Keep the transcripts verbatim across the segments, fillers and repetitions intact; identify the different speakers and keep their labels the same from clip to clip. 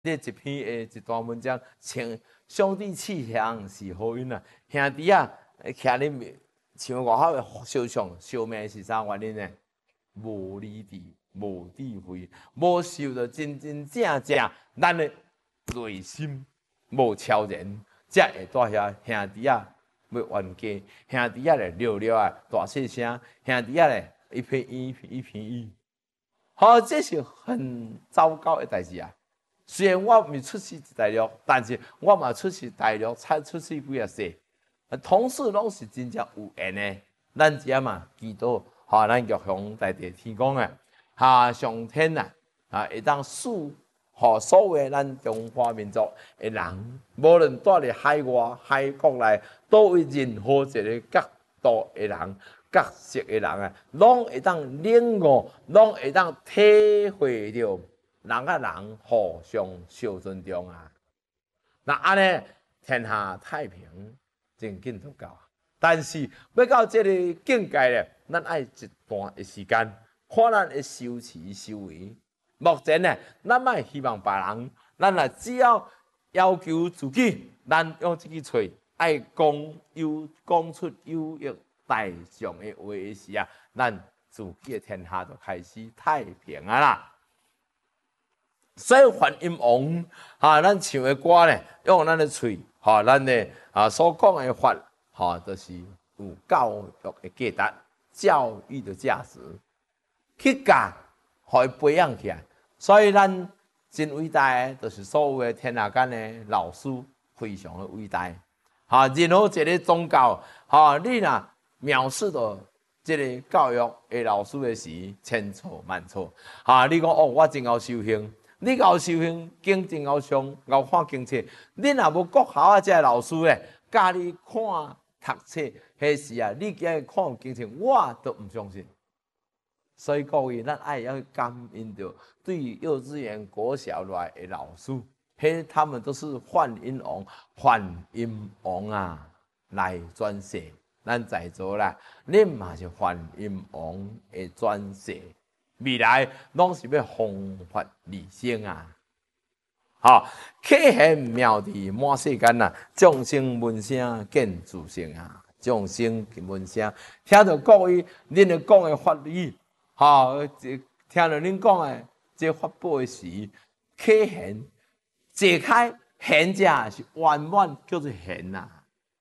Speaker 1: 这一篇诶一段文章，像上帝赐乡是好运啊，兄弟啊，徛咧像外口诶烧像烧命是啥原因呢？无理智、无智慧、无受到真真正正咱诶内心无超然，才会带遐兄弟啊要冤家，兄弟啊咧聊聊啊大细声，兄弟啊咧一片一一片一，好，这是很糟糕的代志啊！虽然我未出世大陆，但是我嘛出世大陆，才出世几啊岁，同事拢是真正有缘的。咱只嘛祈祷，哈，咱玉皇大帝天公啊，哈上天啊，啊会当赐予所有咱中华民族的人，无论住伫海外、海国内，倒位任何一个角度的人、角色的人啊，拢会当领悟，拢会当体会到。人甲人互相小尊重啊，那安尼天下太平，真紧就到。但是要到这个境界咧，咱爱一段的时间，看咱的修持修为。目前呢，咱莫希望别人，咱啊只要要求自己，咱用这支嘴爱讲有讲出有益大众的话时啊，咱自己的天下就开始太平啊啦。所以梵音王哈，咱唱的歌咧，用咱的嘴，哈，咱的啊所讲的法，哈，就是有教育的价值、教育的价值，去教，互伊培养起来。所以咱真伟大的，就是所有的天下间的老师，非常的伟大。哈，任何一个宗教，哈，你若藐视到这个教育的老师的时，千错万错。哈，你讲哦，我真够修行。你搞修行，经真够上，够看经册。你若无国校啊，这老师咧，教你看读册，迄时啊，你今日看经册，我都唔相信。所以各位，咱爱要感恩着对幼稚园、国小来的老师，迄他们都是梵音王、梵音王啊来转世。咱在座啦，恁嘛是梵音王的转世。未来拢是要弘法利生啊！好，启现妙智满世间啊，众生闻声见自性啊！众生闻声，听到各位恁咧讲的法理，好，听到恁讲的这法宝的时，启现解开现者是圆满叫做现啊！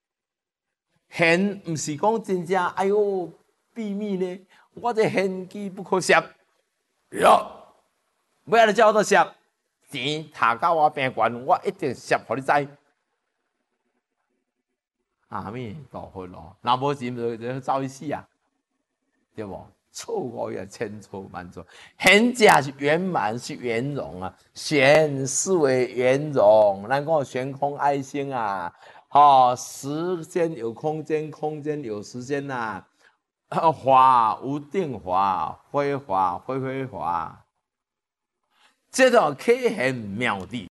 Speaker 1: 现唔是讲真正哎呦秘密呢，我这现机不可涉。哟，要安尼叫我摄钱，塔到我病关，我一定摄，互你知。阿弥陀佛咯，若无钱就就走去死啊，对无？错误也千错万错，现者是圆满，是圆融啊，玄是为圆融，咱讲悬空爱心啊，哦，时间有空间，空间有时间呐、啊。华无定华，辉华辉辉华，这种启现妙智，